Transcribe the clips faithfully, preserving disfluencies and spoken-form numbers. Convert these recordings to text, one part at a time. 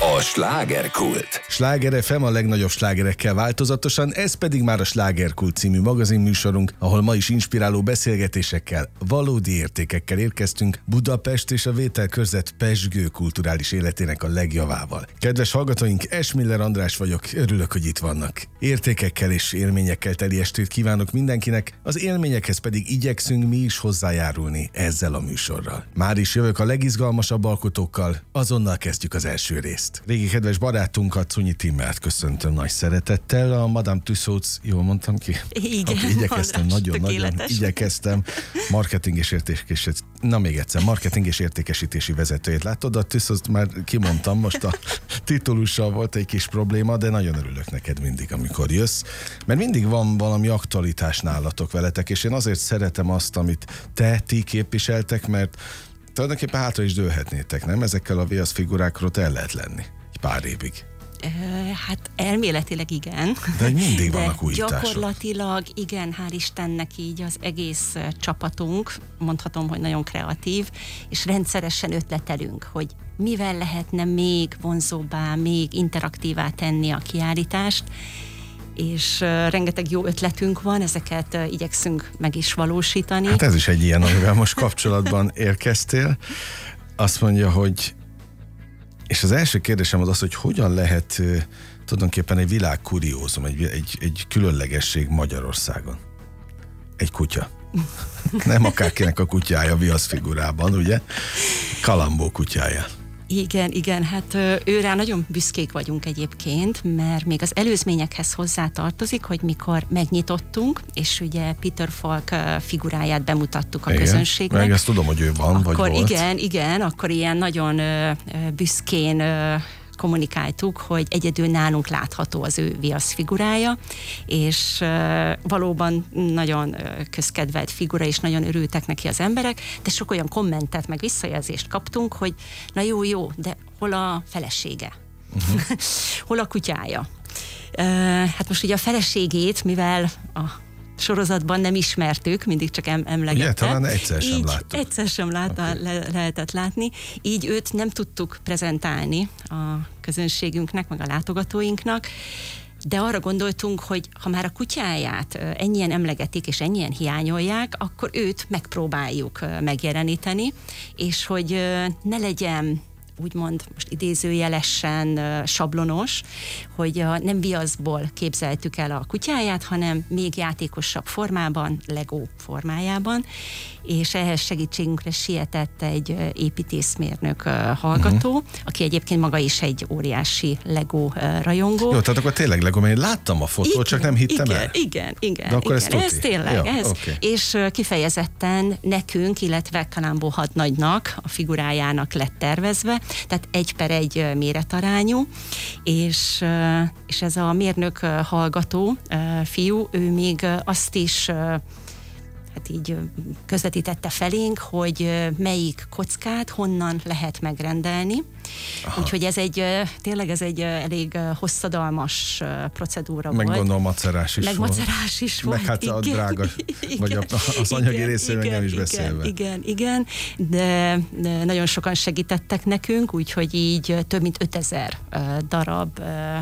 A slágerkult. Sláger ef em a legnagyobb slágerekkel változatosan, ez pedig már a Slágerkult című magazinműsorunk, ahol ma is inspiráló beszélgetésekkel, valódi értékekkel érkeztünk Budapest és a vételkörzet pezsgő kulturális életének a legjavával. Kedves hallgatóink, Esmiller András vagyok, örülök, hogy itt vannak. Értékekkel és élményekkel teli estét kívánok mindenkinek, az élményekhez pedig igyekszünk mi is hozzájárulni ezzel a műsorral. Már is jövök a legizgalmasabb alkotókkal, azonnal kezdjük az első részt. Régi kedves barátunkat, Szunyi Timmert köszöntöm nagy szeretettel, a Madame Tussauds, jól mondtam ki? Igen, okay, igyekeztem, nagyon-nagyon igyekeztem. Marketing és értékesítés, na még egyszer, marketing és értékesítési vezetőjét látod, a Tussauds már kimondtam, most a titulussal volt egy kis probléma, de nagyon örülök neked mindig, amikor jössz, mert mindig van valami aktualitás nálatok veletek, és én azért szeretem azt, amit te, ti képviseltek, mert tulajdonképpen hátra is dőlhetnétek, nem? Ezekkel a viasz figurákról el lehet lenni egy pár évig. Hát elméletileg igen. De mindig de vannak újítások. Gyakorlatilag igen, hál' Istennek így az egész csapatunk, mondhatom, hogy nagyon kreatív, és rendszeresen ötletelünk, hogy mivel lehetne még vonzóbbá, még interaktívá tenni a kiállítást, és uh, rengeteg jó ötletünk van, ezeket uh, igyekszünk meg is valósítani. Hát ez is egy ilyen, amivel most kapcsolatban érkeztél. Azt mondja, hogy és az első kérdésem az az, hogy hogyan lehet uh, tulajdonképpen egy világkuriózum, egy, egy, egy különlegesség Magyarországon. Egy kutya. Nem akárkinek a kutyája viaszfigurában, ugye? Kalambó kutyája. Igen, igen, hát őrá nagyon büszkék vagyunk egyébként, mert még az előzményekhez hozzá tartozik, hogy mikor megnyitottunk, és ugye Peter Falk figuráját bemutattuk a igen, közönségnek. Meg ezt tudom, hogy ő van, akkor vagy volt. Igen, igen, akkor ilyen nagyon büszkén kommunikáltuk, hogy egyedül nálunk látható az ő viasz figurája, és uh, valóban nagyon uh, közkedvelt figura, és nagyon örültek neki az emberek, de sok olyan kommentet, meg visszajelzést kaptunk, hogy na jó, jó, de hol a felesége? Uh-huh. Hol a kutyája? Uh, hát most ugye a feleségét, mivel a sorozatban nem ismertük, mindig csak em- emlegette. Ugye, talán egyszer sem így láttuk. Egyszer sem látta, okay. le- lehetett látni. Így őt nem tudtuk prezentálni a közönségünknek, meg a látogatóinknak, de arra gondoltunk, hogy ha már a kutyáját ennyien emlegetik és ennyien hiányolják, akkor őt megpróbáljuk megjeleníteni, és hogy ne legyen úgymond most idézőjelesen sablonos, hogy a, nem viaszból képzeltük el a kutyáját, hanem még játékosabb formában, Lego formájában, és ehhez segítségünkre sietett egy építészmérnök hallgató, uh-huh. aki egyébként maga is egy óriási Lego rajongó. Jó, tehát akkor tényleg Lego, mert én láttam a fotót, igen, csak nem hittem igen, el. Igen, igen, de akkor igen. Ez, ez tényleg, ja, ez. Okay. És kifejezetten nekünk, illetve Kalambó hadnagynak, a figurájának lett tervezve, tehát egy per egy méretarányú, és, és ez a mérnök hallgató fiú, ő még azt is hát így közvetítette felénk, hogy melyik kockát honnan lehet megrendelni. Aha. Úgyhogy ez egy, tényleg ez egy elég hosszadalmas procedúra meg volt. Meg gondolom macerás is meg volt. macerás is meg volt. hát a igen, drága, igen, vagy a, az anyagi részéről nem is igen, beszélve. Igen, igen, de, de nagyon sokan segítettek nekünk, úgyhogy így több mint ötezer darab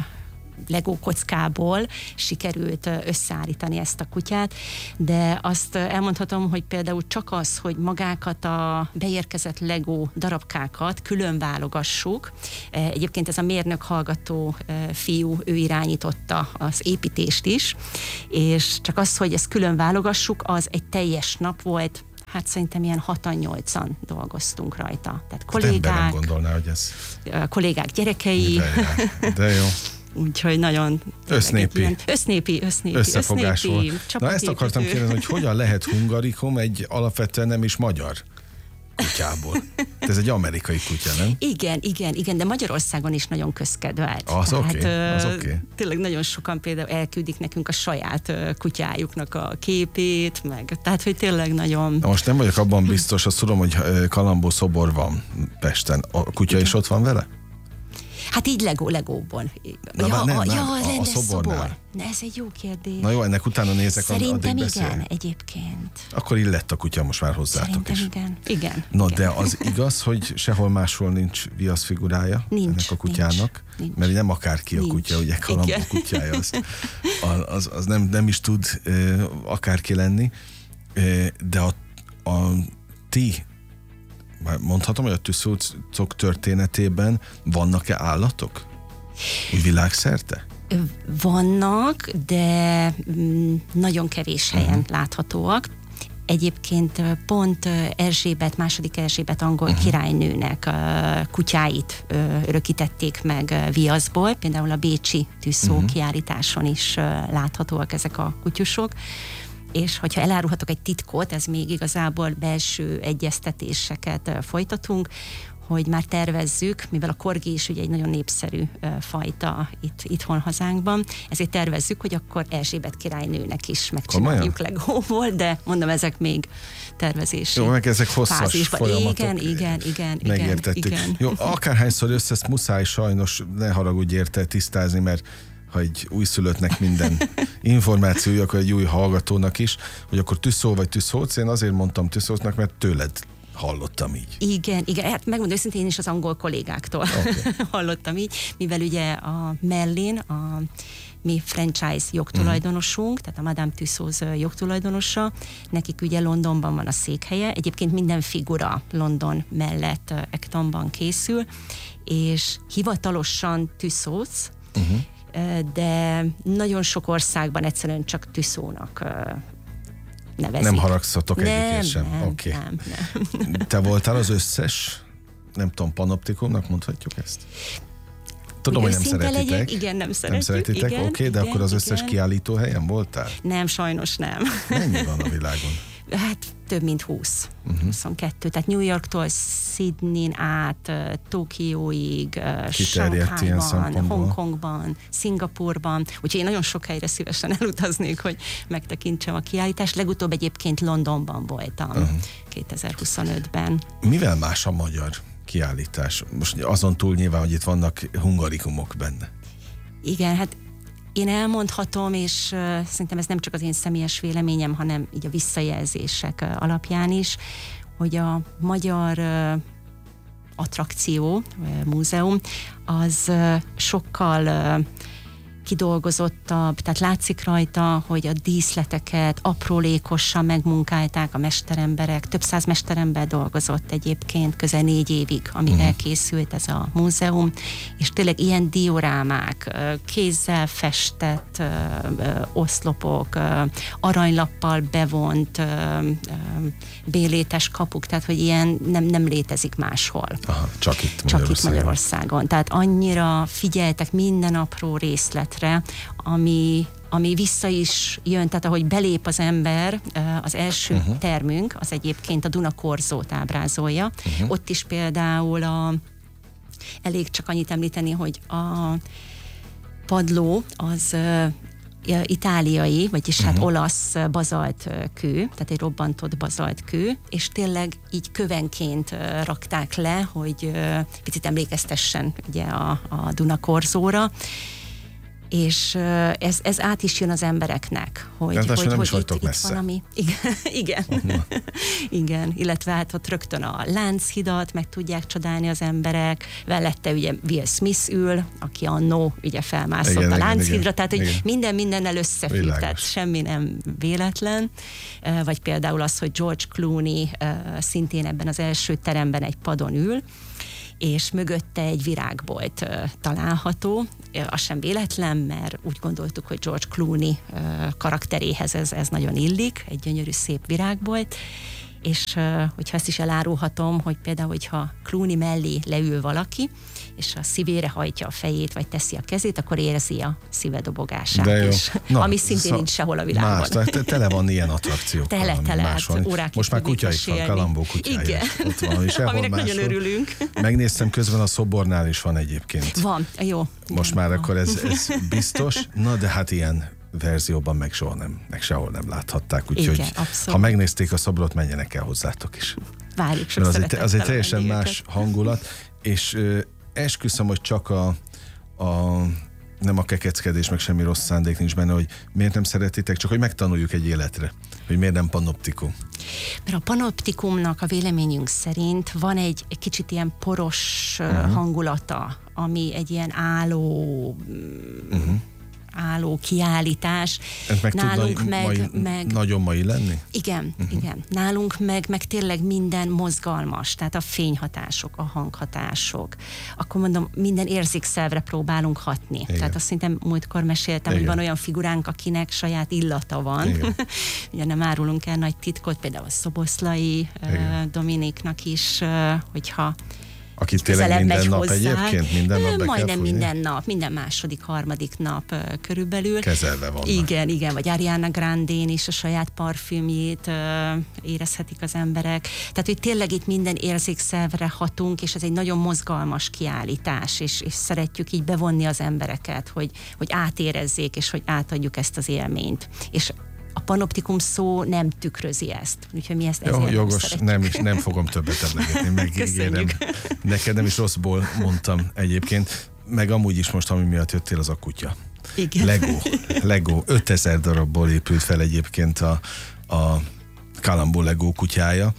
Lego kockából sikerült összeállítani ezt a kutyát, de azt elmondhatom, hogy például csak az, hogy magákat a beérkezett Lego darabkákat külön válogassuk. Egyébként ez a mérnök hallgató fiú, ő irányította az építést is, és csak az, hogy ezt külön válogassuk, az egy teljes nap volt. Hát szerintem ilyen hatan-nyolcan dolgoztunk rajta. Tehát kollégák, nem gondolná, hogy ez... kollégák gyerekei. De, de jó. Úgyhogy nagyon... Össznépi. Ilyen, össznépi, össznépi. Összefogás össznépi, volt. Na ezt akartam kérdezni, hogy hogyan lehet hungarikum egy alapvetően nem is magyar kutyából. Ez egy amerikai kutya, nem? Igen, igen, igen, de Magyarországon is nagyon közkedvelt. Az oké, okay, az oké. Okay. Tényleg nagyon sokan például elküldik nekünk a saját kutyájuknak a képét, meg, tehát hogy tényleg nagyon... Na most nem vagyok abban biztos, azt tudom, hogy Kalambó szobor van Pesten. A kutya igen. is ott van vele? Hát így Lego, Legóban. Na, ja, nem, a, nem, ja, a, a rendes szobornál. szobor. Ne, ez egy jó kérdés. Na jó, ennek utána nézek, Szerintem addig igen, beszélünk. Egyébként. Akkor illett a kutya most már hozzátok Szerintem is. igen. Igen. Na, igen. de az igaz, hogy sehol máshol nincs viaszfigurája Nincs, ennek a kutyának? nincs, Mert nem akárki a nincs. kutya, ugye Kalambó kutyája, az, az, az nem, nem is tud uh, akárki lenni, uh, de a, a ti, mondhatom, hogy a tűzolcok történetében vannak-e állatok? Úgy világszerte? Vannak, de mm, nagyon kevés helyen uh-huh. láthatóak. Egyébként pont Erzsébet, második Erzsébet angol uh-huh. királynőnek a kutyáit örökítették meg viaszból, például a bécsi tűzszó uh-huh. kiállításon is láthatóak ezek a kutyusok. És hogyha elárulhatok egy titkot, ez még igazából belső egyeztetéseket folytatunk, hogy már tervezzük, mivel a korgi is ugye egy nagyon népszerű fajta itt, itthon hazánkban, ezért tervezzük, hogy akkor Erzsébet királynőnek is megcsináljuk Legóból, de mondom, ezek még tervezési Jó, meg ezek hosszas fázisban. folyamatok. Igen, igen, igen. Megértettük. Igen. Jó, akárhányszor össze, ezt muszáj sajnos, ne haragudj érte tisztázni, mert ha egy újszülöttnek minden információja, akkor egy új hallgatónak is, hogy akkor tűzszó vagy tűzszóc, én azért mondtam tűzszócnak, mert tőled hallottam így. Igen, igen, hát megmondom őszintén, én is az angol kollégáktól okay. hallottam így, mivel ugye a Merlin, a mi franchise jogtulajdonosunk, mm. tehát a Madame Tussauds jogtulajdonosa, nekik ugye Londonban van a székhelye, egyébként minden figura London mellett Actonban készül, és hivatalosan Tussauds, uh-huh. de nagyon sok országban egyszerűen csak Tussaudsnak nevezik. Nem haragszatok egyikért sem? Nem, okay. nem, nem. Te voltál az összes, nem tudom, panoptikumnak mondhatjuk ezt? Tudom, hogy nem szeretitek. Legyek, igen, nem szeretjük. Nem szeretitek, oké, okay, de igen, akkor az összes igen. kiállító helyen voltál? Nem, sajnos nem. Mennyi van a világon? Hát több mint húsz, uh-huh. huszonkettő. Tehát New Yorktól Sydneyn át, Tokióig, Shanghaiban, Hongkongban, Szingapurban. Úgyhogy én nagyon sok helyre szívesen elutaznék, hogy megtekintsem a kiállítást. Legutóbb egyébként Londonban voltam, uh-huh. kétezer-huszonötben. Mivel más a magyar kiállítás? Most azon túl nyilván, hogy itt vannak hungarikumok benne. Igen, hát én elmondhatom, és uh, szerintem ez nem csak az én személyes véleményem, hanem így a visszajelzések uh, alapján is, hogy a magyar uh, attrakció, uh, múzeum, az uh, sokkal uh, kidolgozottabb, tehát látszik rajta, hogy a díszleteket aprólékosan megmunkálták a mesteremberek, több száz mesterember dolgozott egyébként közel négy évig, amíg uh-huh. elkészült ez a múzeum, és tényleg ilyen diorámák, kézzel festett oszlopok, aranylappal bevont bélétes kapuk, tehát hogy ilyen nem, nem létezik máshol. Aha, csak itt Csak itt Magyarországon. Tehát annyira figyeltek minden apró részletre, ami, ami vissza is jön, tehát ahogy belép az ember, az első uh-huh. termünk, az egyébként a Duna korzót ábrázolja. Uh-huh. Ott is például a, elég csak annyit említeni, hogy a padló az itáliai, vagyis uh-huh. hát olasz bazalt kő, tehát egy robbantott bazalt kő, és tényleg így kövenként rakták le, hogy picit emlékeztessen ugye a, a Duna korzóra, és ez, ez át is jön az embereknek, hogy, hogy, hogy, hogy itt, itt van, ami... Igen, igen. igen, illetve hát ott rögtön a Lánchidat meg tudják csodálni az emberek, velette ugye Will Smith ül, aki annó ugye felmászott igen, a Lánchidra, tehát hogy igen. minden mindennel összefügg, Világos. Tehát semmi nem véletlen, vagy például az, hogy George Clooney szintén ebben az első teremben egy padon ül, és mögötte egy virágbolt uh, található. Az sem véletlen, mert úgy gondoltuk, hogy George Clooney uh, karakteréhez ez, ez nagyon illik, egy gyönyörű szép virágbolt, és uh, hogyha ezt is elárulhatom, hogy például, hogyha Clooney mellé leül valaki, és a szívére hajtja a fejét, vagy teszi a kezét, akkor érzi a szíve dobogását is. Na, ami szintén szó, nincs sehol a világon. Más, te, tele van ilyen attrakciókkal. Tele, tele, hát órákig most már kutya is van, Kalambó kutyája. Igen. Ott van, és aminek máshol. Nagyon örülünk. Megnéztem közben, a szobornál is van egyébként. Van, jó. Most igen, már van. Akkor ez, ez biztos. Na, de hát ilyen verzióban meg soha nem, meg sehol nem láthatták. Úgyhogy ha megnézték a szobrot, menjenek el hozzátok is. Várjuk sok szeretettel. Az egy teljesen más hangulat, és esküszöm, hogy csak a a nem a kekeckedés, meg semmi rossz szándék nincs benne, hogy miért nem szeretitek, csak hogy megtanuljuk egy életre, hogy miért nem panoptikum. Mert a panoptikumnak a véleményünk szerint van egy, egy kicsit ilyen poros uh-huh. hangulata, ami egy ilyen álló uh-huh. álló kiállítás. Ez meg nálunk tud meg, mai, meg nagyon mai lenni? Igen, uh-huh. igen. Nálunk meg, meg tényleg minden mozgalmas, tehát a fényhatások, a hanghatások. Akkor mondom, minden érzékszervre próbálunk hatni. Igen. Tehát azt szerintem múltkor meséltem, igen. hogy van olyan figuránk, akinek saját illata van. Ugye nem árulunk el nagy titkot, például a Szoboszlai uh, Dominiknak is, uh, hogyha Akit tényleg minden nap hozzá. Egyébként? Minden nap be Majdnem minden nap, minden második, harmadik nap uh, körülbelül. Kezelve vannak. Igen, igen, vagy Ariana Grandén is a saját parfümjét uh, érezhetik az emberek. Tehát, hogy tényleg itt minden érzékszervre hatunk, és ez egy nagyon mozgalmas kiállítás, és, és szeretjük így bevonni az embereket, hogy, hogy átérezzék, és hogy átadjuk ezt az élményt. És a panoptikum szó nem tükrözi ezt. Úgyhogy mi ezt ezért Jó, jogos, szeretjük. nem, is, nem fogom többet emlegetni, megígérem. Neked nem is rosszból mondtam egyébként, meg amúgy is most, ami miatt jöttél, az a kutya. Igen. Lego. Lego. ötezer darabból épült fel egyébként a, a Kalambó Lego kutyája.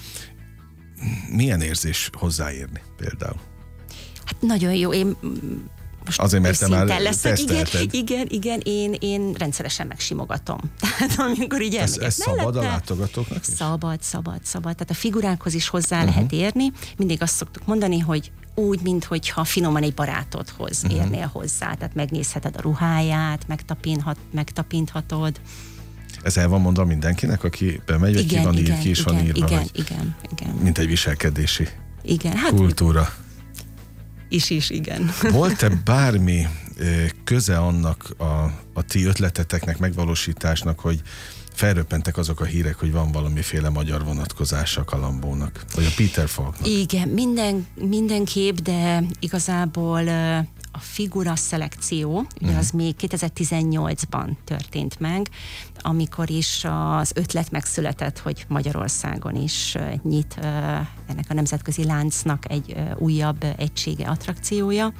Milyen érzés hozzáérni például? Hát nagyon jó. Én most azért, mert te már leszek. Igen, tesztelted. igen, igen, én, én rendszeresen megsimogatom. Tehát amikor így Ez, ez szabad a látogatóknak is? Szabad, szabad, szabad. Tehát a figurákhoz is hozzá uh-huh. lehet érni. Mindig azt szoktuk mondani, hogy úgy, minthogyha finoman egy barátodhoz uh-huh. érnél hozzá. Tehát megnézheted a ruháját, megtapinthat, megtapinthatod. Ez el van mondva mindenkinek, aki bemegy, vagy ki van ír, ki is igen, van írva? Igen, vagy, igen, igen. mint egy viselkedési igen, hát kultúra. Is is, igen. Volt-e bármi köze annak a, a ti ötleteteknek, megvalósításnak, hogy felröppentek azok a hírek, hogy van valamiféle magyar vonatkozása a Kalambónak, vagy a Peter Falknak? Igen, minden, mindenképp, de igazából a figura szelekció, uh-huh. ugye az még kétezer-tizennyolcban történt meg, amikor is az ötlet megszületett, hogy Magyarországon is nyit ennek a nemzetközi láncnak egy újabb egysége, attrakciója,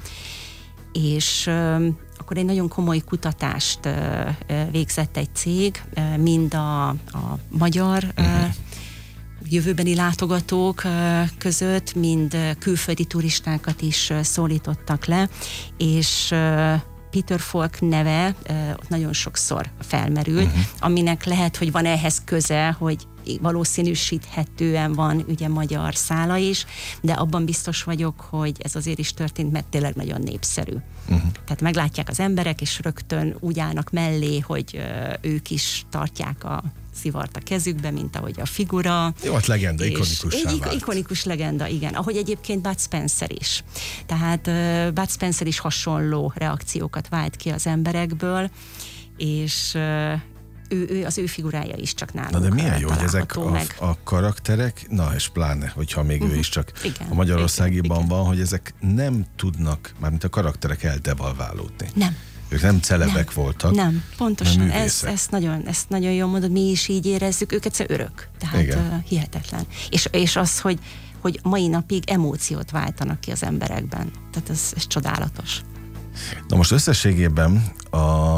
és akkor egy nagyon komoly kutatást végzett egy cég, mind a, a magyar uh-huh. jövőbeni látogatók között, mind külföldi turistákat is szólítottak le, és Peter Falk neve ott nagyon sokszor felmerült, uh-huh. aminek lehet, hogy van ehhez köze, hogy valószínűsíthetően van ugye magyar szála is, de abban biztos vagyok, hogy ez azért is történt, mert tényleg nagyon népszerű. Uh-huh. Tehát meglátják az emberek, és rögtön úgy állnak mellé, hogy ők is tartják a szivart a kezükbe, mint ahogy a figura. Jó, hát legenda, ikonikussá egy vált. ikonikus legenda, igen. Ahogy egyébként Bud Spencer is. Tehát uh, Bud Spencer is hasonló reakciókat vált ki az emberekből, és uh, ő, ő, az ő figurája is csak nálunk. Na de milyen jó, hogy ezek a, meg. a karakterek, na és pláne, hogyha még uh-huh. ő is csak igen, a magyarországiban igen, van, hogy ezek nem tudnak, mármint a karakterek eldevalválódni. Nem. Ők nem celebek nem, voltak. Nem, pontosan. Ezt, ezt, nagyon, ezt nagyon jól mondod, mi is így érezzük, ők egyszer örök. Tehát uh, hihetetlen. És, és az, hogy, hogy mai napig emóciót váltanak ki az emberekben. Tehát ez, ez csodálatos. Na most összességében a,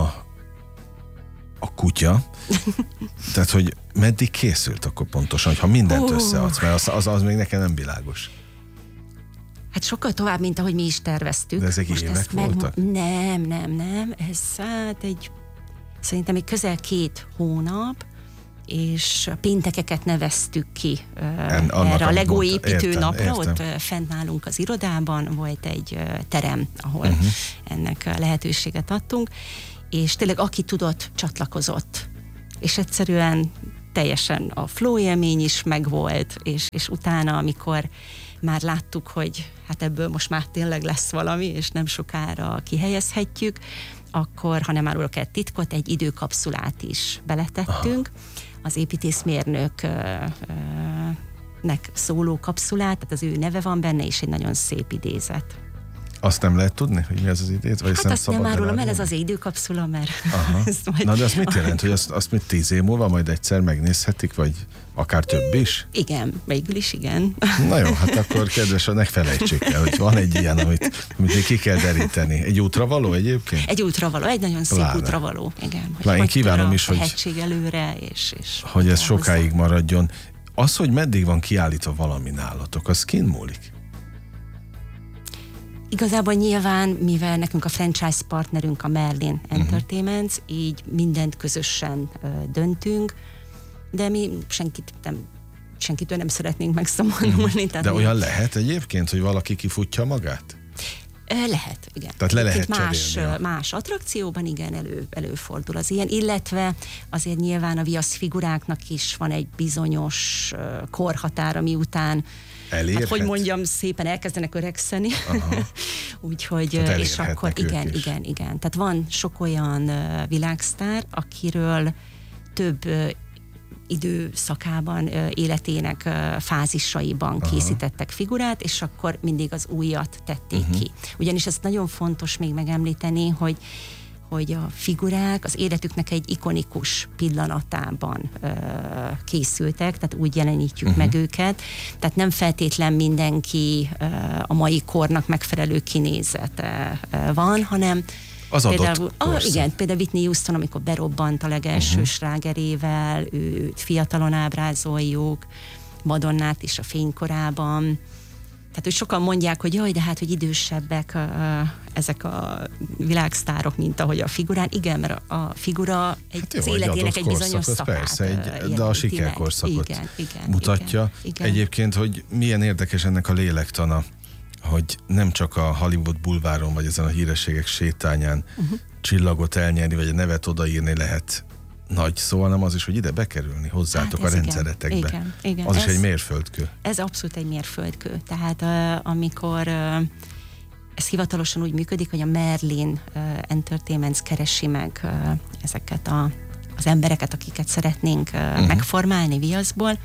a kutya, tehát hogy meddig készült akkor pontosan, ha mindent uh. összeadsz, mert az, az, az még nekem nem világos. Hát sokkal tovább, mint ahogy mi is terveztük. De ezek most évek voltak? Meg... Nem, nem, nem. Ez hát egy, szerintem egy közel két hónap, és a péntekeket neveztük ki en, erre a Lego építő értem, napra. Értem. Ott fent nálunk az irodában volt egy terem, ahol uh-huh. ennek lehetőséget adtunk, és tényleg aki tudott, csatlakozott. És egyszerűen teljesen a flow élmény is megvolt, és, és utána, amikor már láttuk, hogy hát ebből most már tényleg lesz valami, és nem sokára kihelyezhetjük, akkor, ha nem árulok el titkot, egy időkapszulát is beletettünk. Aha. Az építészmérnöknek szóló kapszulát, tehát az ő neve van benne, és egy nagyon szép idézet. Azt nem lehet tudni, hogy mi ez az idét? Vagy Hát nem azt nem árulom el, ez az időkapszula, mert... majd... Na de az mit jelent, hogy azt, azt mit tíz év múlva majd egyszer megnézhetik, vagy akár több is? Igen, végül is igen. Na jó, hát akkor kedves, ne felejtsék el, hogy van egy ilyen, amit, amit ki kell deríteni. Egy útravaló egyébként? Egy útravaló, egy nagyon szép Pláne. útravaló. Igen. Pláne, én kívánom is, hogy, tehetség előre, és, és hogy ez sokáig hozzá. maradjon. Az, hogy meddig van kiállítva valami nálatok, az kin múlik? Igazából nyilván, mivel nekünk a franchise partnerünk a Merlin Entertainment, uh-huh. így mindent közösen uh, döntünk, de mi senkit nem, senkitől nem szeretnénk megszabadulni. Uh-huh. De mi... olyan lehet egyébként, hogy valaki kifutja magát? Lehet, igen. Tehát le lehet más, cserélni. Más attrakcióban igen, elő, előfordul az ilyen, illetve azért nyilván a viasz figuráknak is van egy bizonyos uh, korhatára, miután elérhet? Hát, hogy mondjam, szépen elkezdenek öregszeni. Úgyhogy, és akkor igen, igen, igen. Tehát van sok olyan uh, világsztár, akiről több uh, időszakában, uh, életének uh, fázisaiban Aha. készítettek figurát, és akkor mindig az újat tették uh-huh. ki. Ugyanis ez nagyon fontos még megemlíteni, hogy hogy a figurák az életüknek egy ikonikus pillanatában ö, készültek, tehát úgy jelenítjük uh-huh. meg őket, tehát nem feltétlen mindenki ö, a mai kornak megfelelő kinézete ö, van, hanem az például, ah, igen, például Whitney Houston, amikor berobbant a legelső uh-huh. slágerével, őt fiatalon ábrázoljuk, Madonnát is a fénykorában. Tehát, hogy sokan mondják, hogy jaj, de hát, hogy idősebbek uh, ezek a világsztárok, mint ahogy a figurán. Igen, mert a figura egy, hát jó, az életének egy, egy bizonyos szakát. Persze, egy, de a sikerkorszakot igen, igen, mutatja. Igen, igen. Egyébként, hogy milyen érdekes ennek a lélektana, hogy nem csak a Hollywood bulváron, vagy ezen a hírességek sétányán uh-huh. csillagot elnyerni, vagy a nevet odaírni lehet nagy szó, hanem az is, hogy ide bekerülni hozzátok hát a rendszeretekbe. Igen, igen. Az ez, is egy mérföldkő. Ez abszolút egy mérföldkő. Tehát uh, amikor uh, ez hivatalosan úgy működik, hogy a Merlin uh, Entertainment keresi meg uh, ezeket a, az embereket, akiket szeretnénk uh, uh-huh. megformálni viaszból,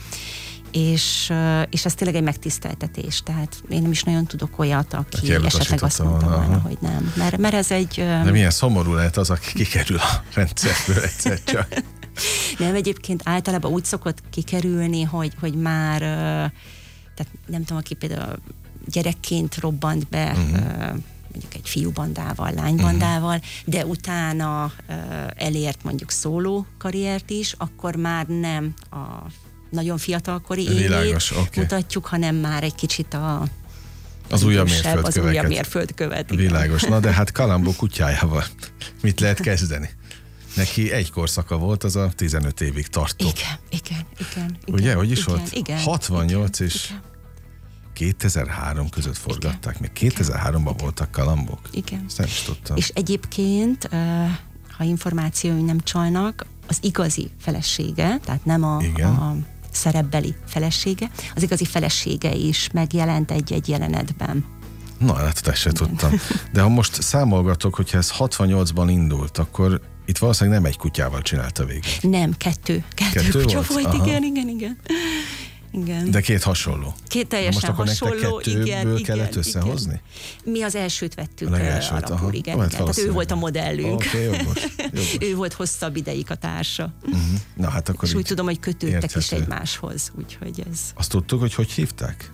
és, uh, és ez tényleg egy megtiszteltetés. Tehát én nem is nagyon tudok olyat, aki esetleg azt mondta volna, volna hogy nem. Mert, mert ez egy... Uh, De milyen szomorú lehet az, aki kikerül a rendszerből egyszer csak. Nem, egyébként általában úgy szokott kikerülni, hogy, hogy már, uh, tehát nem tudom, aki például gyerekként robbant be, uh-huh. uh, mondjuk egy fiúbandával, lánybandával, uh-huh. de utána uh, elért mondjuk szóló karriert is, akkor már nem a nagyon fiatalkori élét okay. mutatjuk, hanem már egy kicsit a az újabb mérföldkövet. Az újabb mérföldkövet. Világos. Na de hát Columbo kutyájával mit lehet kezdeni? Neki egy korszaka volt, az a tizenöt évig tartó. Igen, igen, igen. Ugye, igen, hogy is igen, volt? Igen, hatvannyolc igen, és igen. kétezer-három között forgatták. Még kétezer-háromban voltak Columbook. Igen. Ezt nem is tudtam. És egyébként, ha információim nem csalnak, az igazi felesége, tehát nem a, a szerepbeli felesége, az igazi felesége is megjelent egy-egy jelenetben. Na, hát ezt se tudtam. De ha most számolgatok, hogyha ez hatvannyolcban indult, akkor itt valószínűleg nem egy kutyával csinálta végig. Nem, kettő. Kettő, kettő kutya volt, volt igen, igen, igen. Igen. De két hasonló. Két teljesen most hasonló, akkor nektek kettőből igen, kellett igen, összehozni? Igen. Mi az elsőt vettük elsőt, alapul, aha. igen. Hát igen. Tehát ő volt a modellünk. Okay, jogos, jogos. Ő volt hosszabb ideig a társa. Uh-huh. Na, hát akkor és úgy tudom, hogy kötődtek érthető. is egymáshoz. Úgyhogy ez... Azt tudtuk, hogy hogy hívták?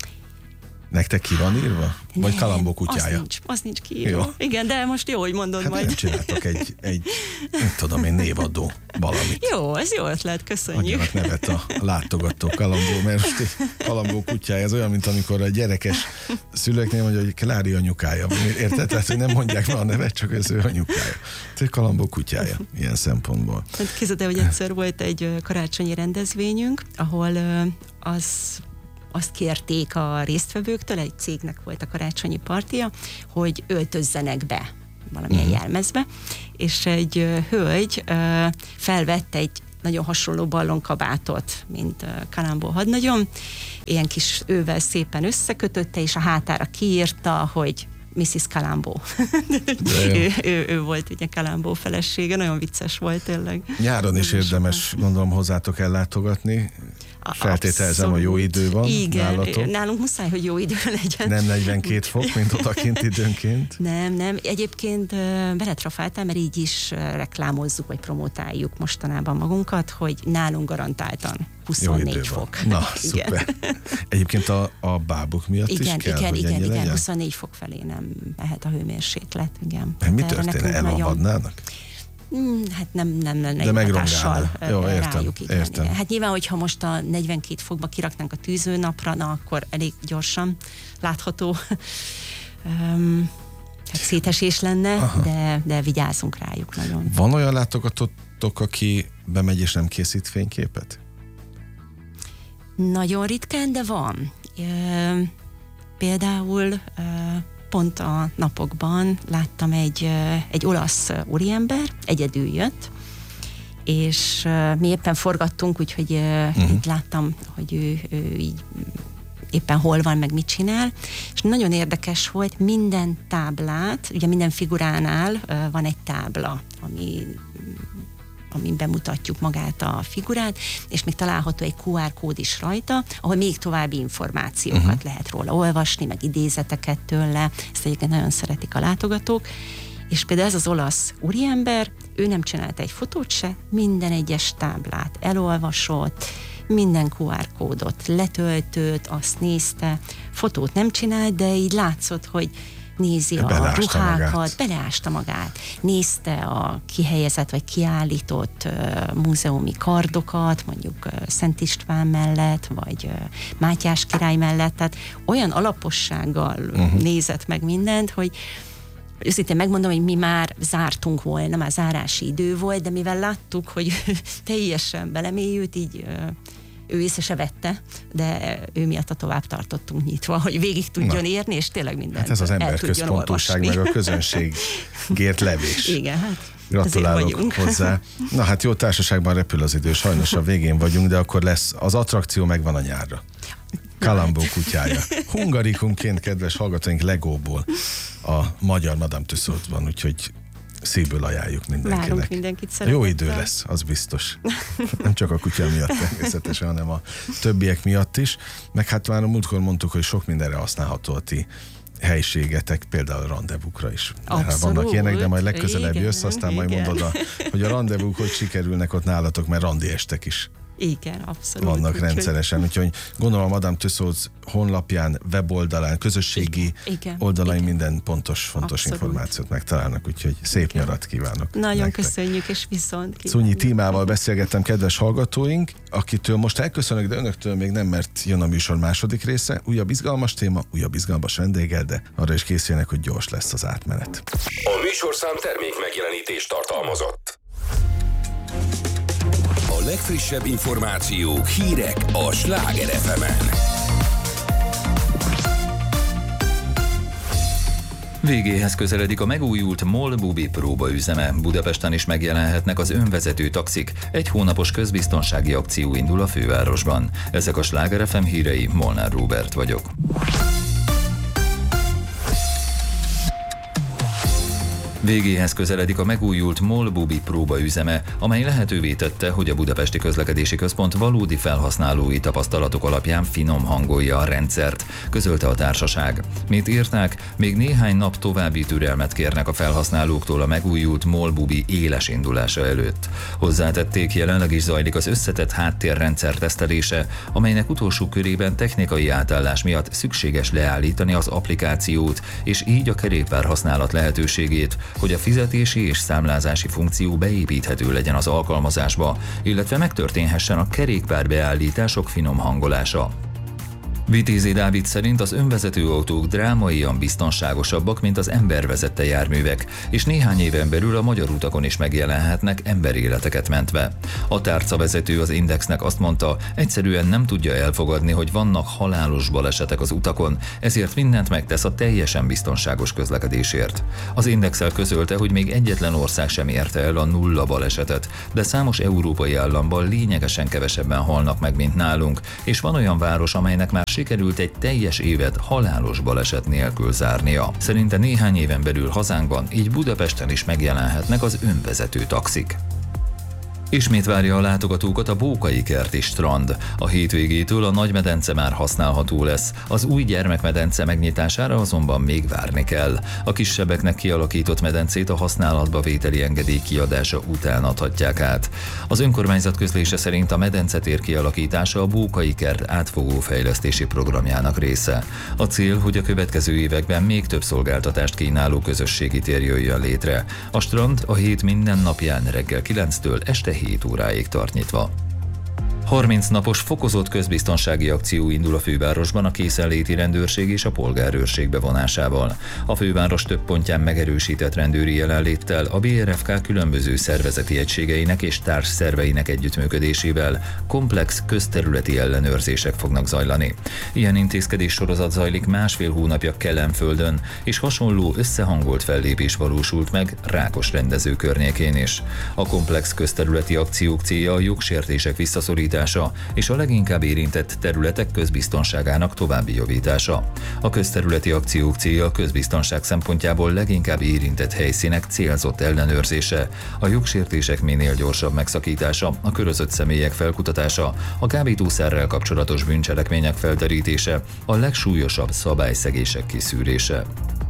Nektek ki van írva? Nem, vagy Columbo kutyája? Az nincs, az nincs kiírva. Jó. Igen, de most jó, hogy mondod hát majd. Nem csináltok egy, egy, nem tudom én, névadó valamit. Jó, ez jó ötlet, köszönjük. Adjanak nevet a látogató Columbo, mert most Columbo kutyája, ez olyan, mint amikor a gyerekes szülőknél mondja, hogy Klári anyukája. Érted? Tehát, hogy nem mondják meg a nevet, csak ez ő anyukája. Tehát Columbo kutyája, ilyen szempontból. Hát képzeld el, hogy egyszer volt egy karácsonyi rendezvényünk, ahol az azt kérték a résztvevőktől, egy cégnek volt a karácsonyi partija, hogy öltözzenek be valamilyen uh-huh. jelmezbe, és egy uh, hölgy uh, felvette egy nagyon hasonló ballonkabátot, mint uh, Columbo hadnagyon, ilyen kis ővel szépen összekötötte, és a hátára kiírta, hogy missziz Columbo. ő, ő, ő volt ugye Columbo felesége, nagyon vicces volt tényleg. Nyáron is érdemes, gondolom, hozzátok ellátogatni. Feltételezem, a jó idő van. Igen, nálatok. Nálunk muszáj, hogy jó idő legyen. Nem negyvenkét fok, mint odakint időnként. Nem, nem. Egyébként beletrafáltál, mert így is reklámozzuk, vagy promotáljuk mostanában magunkat, hogy nálunk garantáltan huszonnégy fok. Na, szuper. Egyébként a, a bábuk miatt igen, is kell, igen, hogy igen, ennyi igen, legyen? huszonnégy fok felé nem mehet a hőmérséklet. Igen. Mi történne? Elolvadnának? Hát nem, nem, nem, de megrongálna. Jó, értem, rájuk, igen, értem. Igen. Hát nyilván, hogyha most a negyvenkét fokba kiraknánk a tűzőnapra, na akkor elég gyorsan látható um, hát szétesés lenne, de, de vigyázzunk rájuk nagyon. Van olyan látogatótok, aki bemegy és nem készít fényképet? Nagyon ritkán, de van. E, például e, pont a napokban láttam egy, egy olasz úriember, egyedül jött, és mi éppen forgattunk, úgyhogy uh-huh. így láttam, hogy ő, ő így éppen hol van, meg mit csinál, és nagyon érdekes volt, minden táblát, ugye minden figuránál van egy tábla, ami amin bemutatjuk magát a figurát, és még található egy kú ár kód is rajta, ahol még további információkat uh-huh. lehet róla olvasni, meg idézeteket tőle. Ezt egyébként nagyon szeretik a látogatók. És például ez az olasz úriember, ő nem csinált egy fotót se, minden egyes táblát elolvasott, minden kú ár kódot letöltött, azt nézte, fotót nem csinált, de így látszott, hogy nézi a ruhákat, magát. beleásta magát, nézte a kihelyezett vagy kiállított uh, múzeumi kardokat, mondjuk uh, Szent István mellett, vagy uh, Mátyás király mellett, tehát olyan alapossággal uh-huh. nézett meg mindent, hogy őszintén megmondom, hogy mi már zártunk volna, már zárási idő volt, de mivel láttuk, hogy teljesen belemélyült, így uh, ő észre se vette, de ő miatt a tovább tartottunk nyitva, hogy végig tudjon Na. érni, és tényleg mindent hát ez az emberközpontúság, meg a közönségért levés. Igen, hát gratulálok hozzá. Na hát jó társaságban repül az idő, sajnos a végén vagyunk, de akkor lesz, az attrakció megvan a nyárra. Columbo kutyája. Hungarikumként, kedves hallgatóink, Legóból a magyar Madame Tussauds-ban, úgyhogy szívből ajánljuk mindenkinek. Várunk mindenkit szeretettel. Jó idő lesz, az biztos. Nem csak a kutya miatt természetesen, hanem a többiek miatt is. Meg hát már a múltkor mondtuk, hogy sok mindenre használható a ti helységetek, például a rendezvúkra is. Abszolút, vannak ilyenek, de majd legközelebb igen, jössz, aztán igen. majd mondod, a, hogy a rendezvúk hogy sikerülnek ott nálatok, mert randi estek is. Igen, abszolút. Vannak úgy, rendszeresen, úgyhogy gondolom a Madame Tussauds honlapján, weboldalán, közösségi igen, oldalain igen. minden pontos, fontos abszolút. információt megtalálnak, úgyhogy szép igen. nyarat kívánok. Nagyon nektek. Köszönjük, és viszont kívánjuk. Szunyi Tímával beszélgettem, kedves hallgatóink, akitől most elköszönök, de önöktől még nem, mert jön a műsor második része. Újabb izgalmas téma, újabb izgalmas vendéggel, de arra is készüljenek, hogy gyors lesz az átmenet. A műsorszám termék megjelenítést tartalmazott. A legfrissebb információk, hírek a Sláger ef emen. Végéhez közeledik a megújult MOL Bubi próbaüzeme. Budapesten is megjelenhetnek az önvezető taxik. Egy hónapos közbiztonsági akció indul a fővárosban. Ezek a Sláger ef em hírei, Molnár Róbert vagyok. Végéhez közeledik a megújult MOL Bubi próbaüzeme, amely lehetővé tette, hogy a Budapesti Közlekedési Központ valódi felhasználói tapasztalatok alapján finom hangolja a rendszert, közölte a társaság. Mint írták, még néhány nap további türelmet kérnek a felhasználóktól a megújult MOL Bubi éles indulása előtt. Hozzátették, jelenleg is zajlik az összetett háttérrendszer tesztelése, amelynek utolsó körében technikai átállás miatt szükséges leállítani az applikációt, és így a kerékpár használat lehetőségét, hogy a fizetési és számlázási funkció beépíthető legyen az alkalmazásba, illetve megtörténhessen a kerékpárbeállítások finom hangolása. Vitézi Dávid szerint az önvezető autók drámaian biztonságosabbak, mint az embervezette járművek, és néhány éven belül a magyar utakon is megjelenhetnek emberéleteket mentve. A tárcavezető az Indexnek azt mondta, egyszerűen nem tudja elfogadni, hogy vannak halálos balesetek az utakon, ezért mindent megtesz a teljesen biztonságos közlekedésért. Az Indexel közölte, hogy még egyetlen ország sem érte el a nulla balesetet, de számos európai államban lényegesen kevesebben halnak meg, mint nálunk, és van olyan város, amelynek már sikerült egy teljes évet halálos baleset nélkül zárnia. Szerinte néhány éven belül hazánkban, így Budapesten is megjelenhetnek az önvezető taxik. Ismét várja a látogatókat a Bókai kerti strand. A hétvégétől a nagymedence már használható lesz. Az új gyermekmedence megnyitására azonban még várni kell. A kisebbeknek kialakított medencét a használatba vételi engedély kiadása után adhatják át. Az önkormányzat közlése szerint a medencetér kialakítása a Bókai kert átfogó fejlesztési programjának része. A cél, hogy a következő években még több szolgáltatást kínáló közösségi tér jöjjön létre. A strand a hét minden napján reggel kilenctől este hét óráig tart nyitva. harminc napos fokozott közbiztonsági akció indul a fővárosban a készenléti rendőrség és a polgárőrség bevonásával. A főváros több pontján megerősített rendőri jelenléttel a bé er ef ká különböző szervezeti egységeinek és társszerveinek együttműködésével komplex közterületi ellenőrzések fognak zajlani. Ilyen intézkedés sorozat zajlik másfél hónapja Kelenföldön, és hasonló összehangolt fellépés valósult meg Rákos rendező környékén is. A komplex közterületi akciók célja a jogsértések visszaszorítása és a leginkább érintett területek közbiztonságának további javítása. A közterületi akciók célja a közbiztonság szempontjából leginkább érintett helyszínek célzott ellenőrzése, a jogsértések minél gyorsabb megszakítása, a körözött személyek felkutatása, a kábítószerrel kapcsolatos bűncselekmények felderítése, a legsúlyosabb szabályszegések kiszűrése.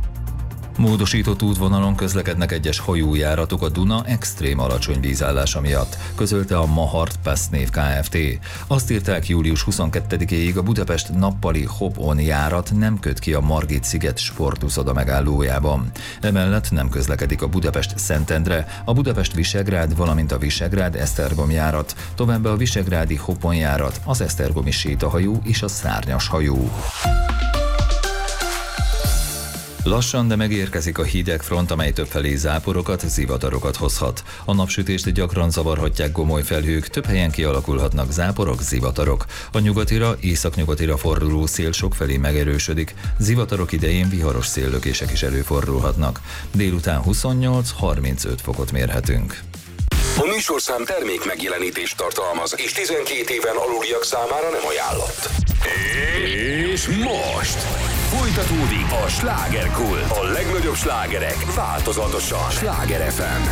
Módosított útvonalon közlekednek egyes hajójáratok a Duna extrém alacsony vízállása miatt, közölte a Mahart Pass név Kft. Azt írták, július huszonkettedikéig a Budapest nappali Hop-on járat nem köt ki a Margit-sziget sportuszoda megállójában. Emellett nem közlekedik a Budapest-Szentendre, a Budapest-Visegrád, valamint a Visegrád-Esztergom járat, továbbá a visegrádi Hop-on járat, az esztergomi sétahajó és a szárnyas hajó. Lassan, de megérkezik a hideg front, amely többfelé záporokat, zivatarokat hozhat. A napsütést gyakran zavarhatják gomoly felhők, több helyen kialakulhatnak záporok, zivatarok. A nyugatira, északnyugatira forduló szél sokfelé megerősödik, zivatarok idején viharos széllökések is előfordulhatnak. Délután huszonnyolc-harmincöt fokot mérhetünk. A műsorszám termék megjelenítést tartalmaz, és tizenkét éven aluliak számára nem ajánlott. És most folytatódik a Slágerkult. A legnagyobb slágerek változatosan. Sláger ef em.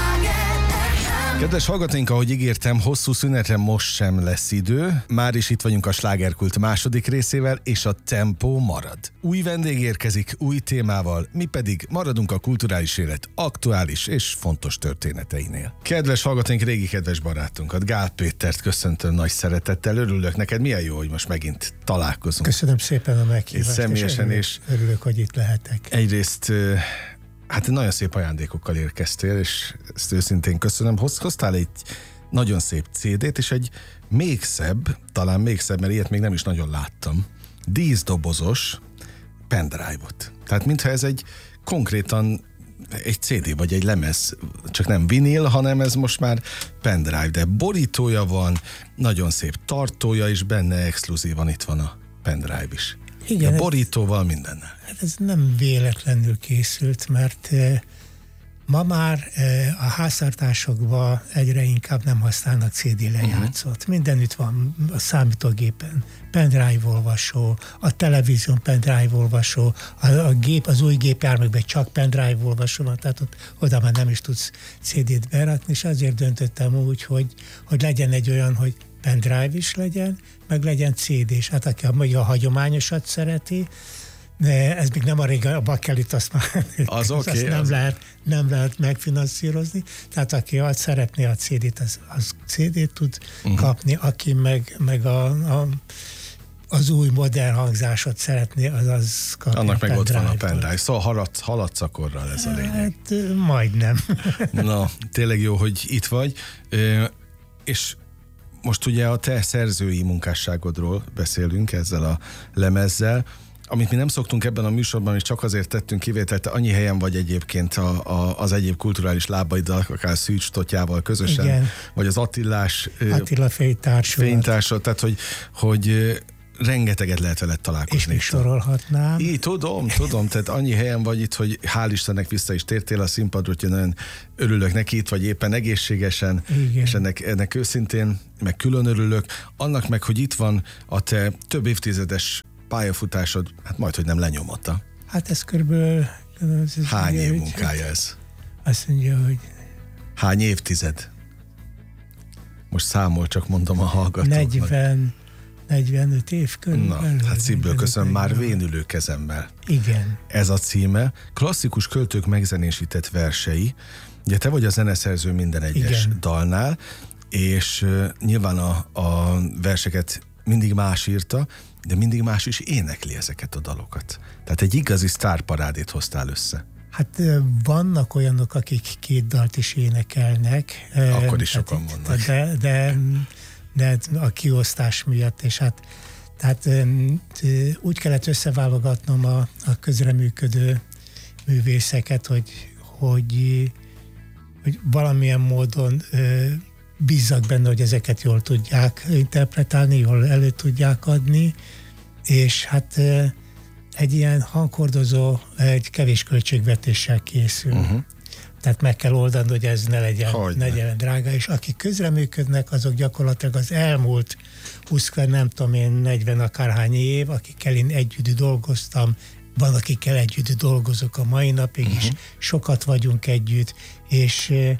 Kedves hallgatóink, ahogy ígértem, hosszú szünetre most sem lesz idő. Már is itt vagyunk a Slágerkult második részével, és a tempó marad. Új vendég érkezik, új témával, mi pedig maradunk a kulturális élet aktuális és fontos történeteinél. Kedves hallgatóink, régi kedves barátunkat, Gál Pétert köszöntöm nagy szeretettel. Örülök neked, milyen jó, hogy most megint találkozunk. Köszönöm szépen a meghívást. És személyesen, és, és örülök, hogy itt lehetek. Egyrészt hát nagyon szép ajándékokkal érkeztél, és ezt őszintén köszönöm. Hoz, hoztál egy nagyon szép cé dét, és egy még szebb, talán még szebb, mert ilyet még nem is nagyon láttam, díszdobozos pendrive-ot. Tehát mintha ez egy konkrétan egy cé dé vagy egy lemez, csak nem vinil, hanem ez most már pendrive, de borítója van, nagyon szép tartója is benne, exkluzívan itt van a pendrive is. Igen, a borítóval, mindennel. Hát ez nem véletlenül készült, mert eh, ma már eh, a háztartásokban egyre inkább nem használnak cé dé lejátszót. Uh-huh. Mindenütt van a számítógépen pendrive olvasó, a televízión pendrive olvasó, a, a gép, az új gépjárműkben csak pendrive olvasó van, tehát ott, oda már nem is tudsz cé dét berakni, és azért döntöttem úgy, hogy, hogy legyen egy olyan, hogy pendrive is legyen, meg legyen cé dés. Hát aki a, a hagyományosat szereti, de ez még nem a régen, a bakkelit azt már az azt okay, nem, az... lehet, nem lehet megfinanszírozni. Tehát aki azt szeretné a cé dét, az, az cé dét tud uh-huh. kapni, aki meg, meg a, a, az új modern hangzásot szeretné, az az kapja. Annak meg ott van a pendrive. Szóval haladsz, haladsz akkorral, ez a lényeg. Hát majdnem. Na, tényleg jó, hogy itt vagy. És most ugye a te szerzői munkásságodról beszélünk ezzel a lemezzel, amit mi nem szoktunk ebben a műsorban, és csak azért tettünk kivételt, annyi helyen vagy egyébként a, a, az egyéb kulturális lábaiddal, akár Szűcs Totyával közösen, igen. Vagy az Attilás Attila fénytársulat. fénytársulat, tehát hogy, hogy rengeteget lehet veled találkozni. És még sorolhatnám. Így, tudom, tudom, tehát annyi helyen vagy itt, hogy hál' Istennek vissza is tértél a színpadra, hogy nagyon örülök neki, itt vagy éppen egészségesen, igen. És ennek, ennek őszintén, meg külön örülök. Annak meg, hogy itt van a te több évtizedes pályafutásod, hát majd, hogy nem lenyomata. Hát ez körülbelül... Ez Hány ugye, év hogy- munkája ez? Azt mondja, hogy Hány évtized? Most számol, csak mondom a hallgatóknak. negyven, negyvenöt év Na, körülbelül. hát szívből köszönöm, már negyvenöt. vénülő kezemmel. Igen. Ez a címe. Klasszikus költők megzenésített versei. Ugye te vagy a zeneszerző minden egyes Igen. dalnál, és uh, nyilván a, a verseket mindig más írta, de mindig más is énekli ezeket a dalokat. Tehát egy igazi sztárparádét hoztál össze. Hát ö, vannak olyanok, akik két dalt is énekelnek. ö, Akkor is tehát sokan itt- vannak. De, de, de a kiosztás miatt, és hát tehát ö, ö, úgy kellett összeválogatnom a, a közreműködő művészeket, hogy, hogy, hogy valamilyen módon ö, bízzak benne, hogy ezeket jól tudják interpretálni, jól elő tudják adni, és hát ö, egy ilyen hangkordozó egy kevés költségvetéssel készül. Uh-huh. Tehát meg kell oldani, hogy ez ne legyen, Hogyne. ne legyen drága, és akik közreműködnek, azok gyakorlatilag az elmúlt húsz, nem tudom én, negyven akárhány év, akikkel én együtt dolgoztam, van, akikkel együtt dolgozok a mai napig uh-huh. is, sokat vagyunk együtt, és eh,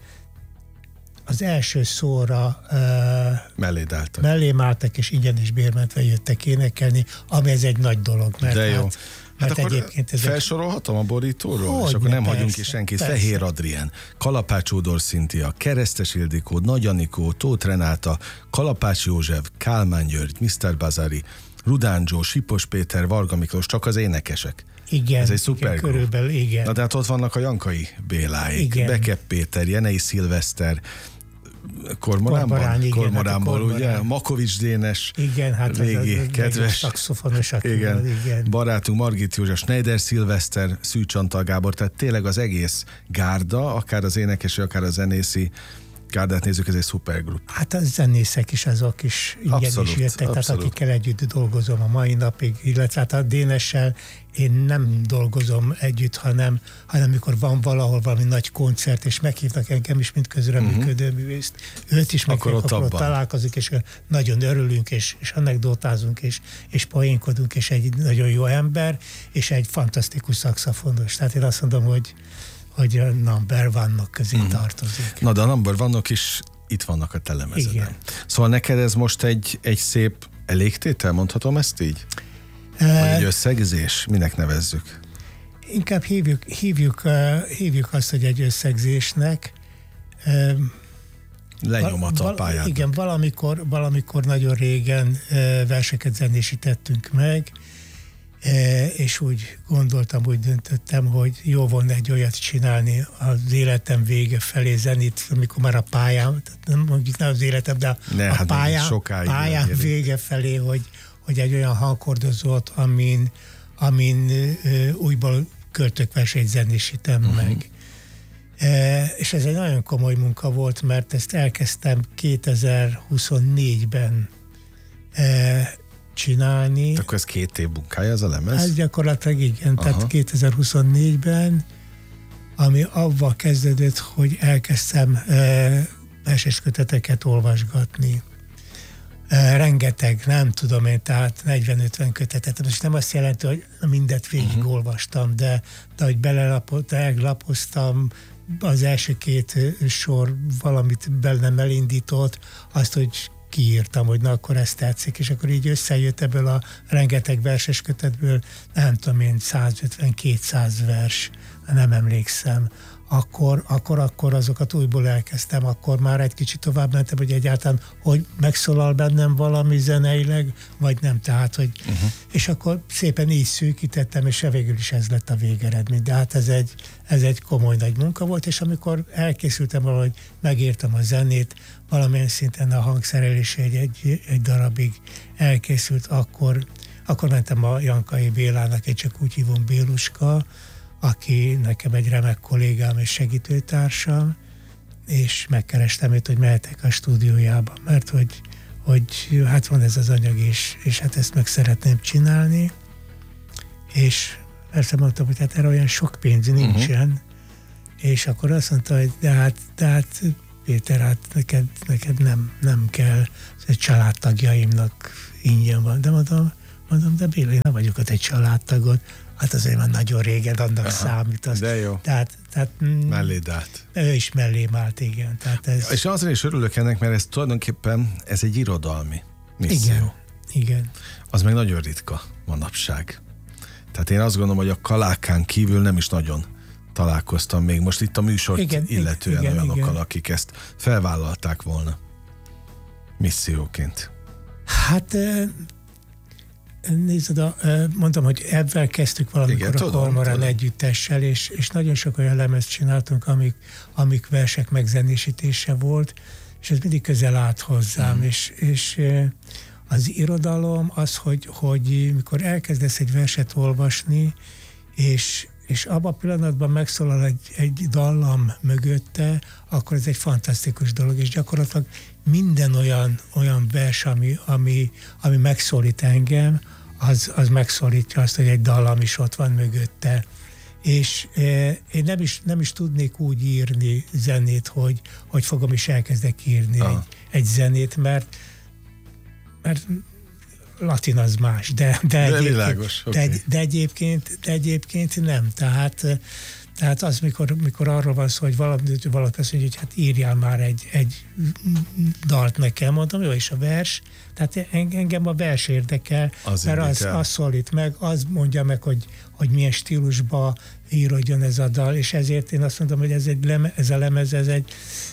az első szóra eh, Melléd álltak. mellém álltak, és ingyen és bérmentve jöttek énekelni, ami ez egy nagy dolog, mert De jó. hát, Hát mert akkor egyébként ezek... felsorolhatom a borítóról? Hogyne, És akkor nem persze, hagyunk ki senkit. persze. Fehér Adrien, Kalapács Ódor Szintia, Keresztes Ildikó, Nagy Anikó, Tóth Renáta, Kalapács József, Kálmán György, miszter Bazari, Rudán Zsó, Sipos Péter, Varga Miklós, csak az énekesek. Igen, Ez egy szuper igen, group. körülbelül, igen. Na de hát ott vannak a Jankai Béláik, Igen. Bekep Péter, Jenei Szilveszter, Kormoránban? Kormorán, igen, Kormoránból, hát a ugye? Kormorán. Makovics Dénes, Igen, hát az- régi, az- az kedves, szaxofonos, aki igen, volt, igen. barátunk Margit József, Schneider Szilveszter, Szűcs Antal Gábor, tehát tényleg az egész gárda, akár az énekesi, akár a zenészi gárdát nézzük, ez egy szupergrup. Hát a zenészek is, azok is ingyen Abszolút, is jöttek, tehát abszolút. akikkel együtt dolgozom a mai napig, illetve hát a Dénessel én nem dolgozom együtt, hanem, hanem amikor van valahol valami nagy koncert, és meghívnak engem is, mint közreműködő művészt. Őt is Akkor meghívnak, ott akkor ott abban. találkozik, és nagyon örülünk, és, és anekdotázunk, és, és poénkodunk, és egy nagyon jó ember, és egy fantasztikus szaxofonos. Tehát én azt mondom, hogy hogy a number one-nak közé Mhm. tartozik. Na de a number vannak is itt vannak a telemezeden. Igen. Szóval neked ez most egy, egy szép elégtétel, mondhatom ezt így? Vagy Eh, egy összegzés? Minek nevezzük? Inkább hívjuk, hívjuk, uh, hívjuk azt, hogy egy összegzésnek. Uh, Lenyomata a val- pályán. Igen, valamikor, valamikor nagyon régen uh, verseket zenésítettünk meg, uh, és úgy gondoltam, úgy döntöttem, hogy jó volna egy olyat csinálni az életem vége felé zenét, amikor már a pályám, tehát nem mondjuk nem az életem, de a, Ne, a hát pályám, sokáig pályám elérünk. vége felé, hogy, hogy egy olyan hangkordozót, amin, amin uh, újból költőkversét zenésítem uh-huh. meg. E, és ez egy nagyon komoly munka volt, mert ezt elkezdtem kétezer-huszonnégyben e, csinálni. Akkor ez két év munkája az a lemez? Ez gyakorlatilag igen, Aha. tehát kétezer-huszonnégyben, ami avval kezdődött, hogy elkezdtem e, verses köteteket olvasgatni. E, rengeteg, nem tudom én, tehát negyven-ötven kötetet. Most nem azt jelenti, hogy mindet végigolvastam, de, de hogy belelapoztam, az első két sor valamit bennem elindított, azt, hogy kiírtam, hogy na akkor ez tetszik, és akkor így összejött ebből a rengeteg verses kötetből, nem tudom én, százötven-kétszáz vers, nem emlékszem. Akkor, akkor, akkor azokat újból elkezdtem, akkor már egy kicsit tovább mentem, hogy egyáltalán, hogy megszólal bennem valami zeneileg, vagy nem, tehát, hogy uh-huh. és akkor szépen így szűkítettem, és végül is ez lett a végeredmény. De hát ez egy, ez egy komoly nagy munka volt, és amikor elkészültem valahogy, megírtam a zenét, valamilyen szinten a hangszerelés egy, egy, egy darabig elkészült, akkor, akkor mentem a Jankai Bélának, egy csak úgy hívom Béluska, aki nekem egy remek kollégám és segítőtársam, és megkerestem őt, hogy mehetek a stúdiójába, mert hogy, hogy hát van ez az anyag, és, és hát ezt meg szeretném csinálni, és persze mondtam, hogy hát erre olyan sok pénz nincsen, uh-huh. és akkor azt mondta, hogy de hát, de hát Péter, hát neked, neked nem, nem kell, ez egy családtagjaimnak ingyen van, de mondom, Mondom, de Béla, én nem vagyok ott egy családtagod. Hát azért már nagyon régen annak Aha, számít. Az. De jó. Tehát, tehát, melléd állt. Ő is mellém állt, igen. Tehát ez... És azért is örülök ennek, mert ez tulajdonképpen ez egy irodalmi misszió. Igen, igen. Az meg nagyon ritka manapság. Tehát én azt gondolom, hogy a Kalákán kívül nem is nagyon találkoztam még most itt a műsort igen, illetően igen, olyanokkal, igen. akik ezt felvállalták volna misszióként. Hát nézd, mondtam, hogy ebben kezdtük valamikor igen, a tudom, Kormorán tudom. együttessel, és, és nagyon sok olyan lemezt csináltunk, amik, amik versek megzenésítése volt, és ez mindig közel állt hozzám, hmm. és, és az irodalom az, hogy, hogy mikor elkezdesz egy verset olvasni, és, és abban a pillanatban megszólal egy, egy dallam mögötte, akkor ez egy fantasztikus dolog, és gyakorlatilag minden olyan, olyan vers, ami, ami, ami megszólít engem, az, az megszólítja azt, hogy egy dallam is ott van mögötte. És eh, én nem is, nem is tudnék úgy írni zenét, hogy, hogy fogom is elkezdek írni egy, egy zenét, mert mert latin az más, de, de, de, egyébként, világos, de, okay. de, egyébként, de egyébként nem. Tehát, tehát az, mikor, mikor arról van szó, hogy valaki, valaki azt mondja, hogy hát írjál már egy, egy dalt nekem, mondom, jó, és a vers, tehát engem a vers érdekel, az mert az, az szólít meg, az mondja meg, hogy, hogy milyen stílusba írodjon ez a dal, és ezért én azt mondom, hogy ez, egy leme, ez a lemez, ez egy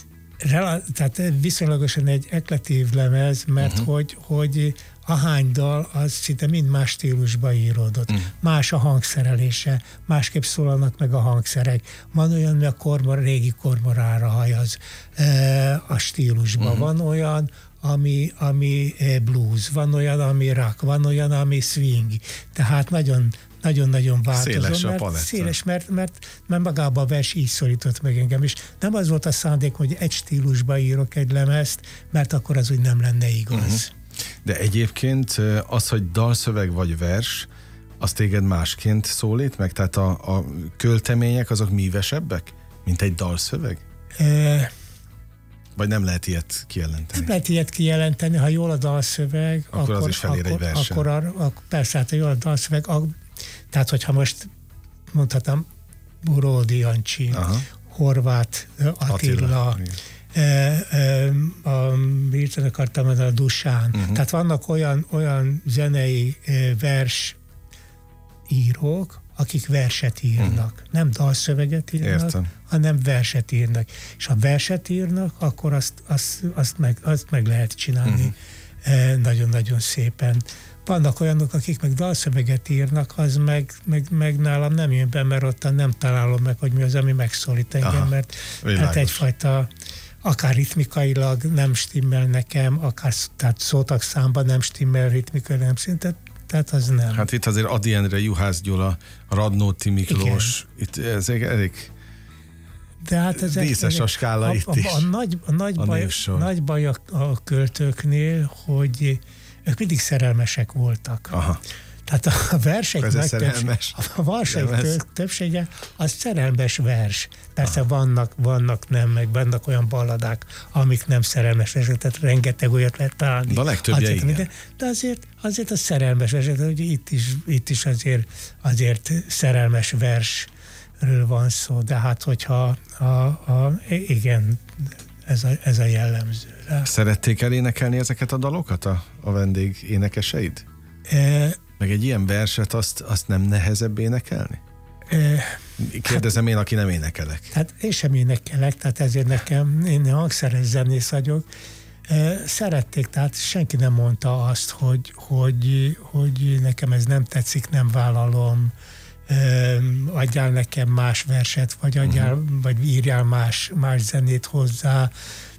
tehát viszonylagosan egy eklektív lemez, mert uh-huh. hogy, hogy ahány dal, az szinte mind más stílusba íródott. Uh-huh. Más a hangszerelése, másképp szólalnak meg a hangszerek. Van olyan, ami a kormor, régi kormorára hajaz e, a stílusba. Uh-huh. Van olyan, ami, ami blues, van olyan, ami rock, van olyan, ami swing. Tehát nagyon nagyon-nagyon változó. Széles a mert, paletta. Széles, mert, mert, mert magában a vers így szólított meg engem is. Nem az volt a szándék, hogy egy stílusba írok egy lemezt, mert akkor az úgy nem lenne igaz. Uh-huh. De egyébként az, hogy dalszöveg vagy vers, az téged másként szólít meg? Tehát a, a költemények azok mívesebbek, mint egy dalszöveg? E... Vagy nem lehet ilyet kijelenteni? Nem lehet ilyet kijelenteni, ha jól a dalszöveg, akkor, akkor az is felér akkor, egy versen. Akkor, akkor persze, hát ha jól a dalszöveg, a, tehát hogyha most mondhatom Bródi Jancsi, Aha. Horváth Attila, Attila e, e, a, mit akartam mondani, a Dusán. Uh-huh. Tehát vannak olyan, olyan zenei e, vers írók, akik verset írnak. Uh-huh. Nem dalszöveget írnak, Értem. hanem verset írnak. És ha verset írnak, akkor azt, azt, azt, meg, azt meg lehet csinálni uh-huh. nagyon-nagyon szépen. Vannak olyanok, akik meg dalszöveget írnak, az meg, meg, meg nálam nem jön be, mert ottan nem találom meg, hogy mi az, ami megszólít engem, Aha, mert hát egyfajta akár ritmikailag nem stimmel nekem, akár tehát szótagszámban nem stimmel ritmikailag, nem szinte, tehát az nem. Hát itt azért Ady Endre, Juhász Gyula, Radnóti Miklós, Igen. itt ez elég de hát ez díszes a skála a, itt a, is. A, a, nagy, a, nagy, a, baj, nagy baj a, a költőknél, hogy ők mindig szerelmesek voltak. Aha. Tehát a versek a versek többsége az szerelmes vers. Persze vannak, vannak nem, meg vannak olyan balladák, amik nem szerelmes versek, tehát rengeteg olyat lehet találni. De a legtöbbje azért, igen. De azért, azért a szerelmes versek, hogy itt is, itt is azért, azért szerelmes versről van szó, de hát hogyha a, a, igen, ez a, ez a jellemző. Szerették elénekelni ezeket a dalokat a, a vendég énekeseid? E, Meg egy ilyen verset azt, azt nem nehezebb énekelni? E, Kérdezem én, aki nem énekelek. Hát én sem énekelek, tehát ezért nekem, én hangszeres zenész vagyok. E, szerették, tehát senki nem mondta azt, hogy, hogy, hogy nekem ez nem tetszik, nem vállalom, e, adjál nekem más verset, vagy, adjál, uh-huh. vagy írjál más, más zenét hozzá.